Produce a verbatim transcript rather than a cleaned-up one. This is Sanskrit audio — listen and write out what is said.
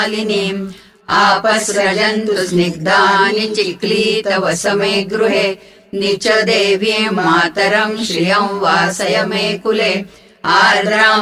मालिनीम् आपसृजन्तु स्निग्धानि चिक्लीतव समे गृहे निच देवीं मातरं श्रियं वासय मे कुले आर्द्रां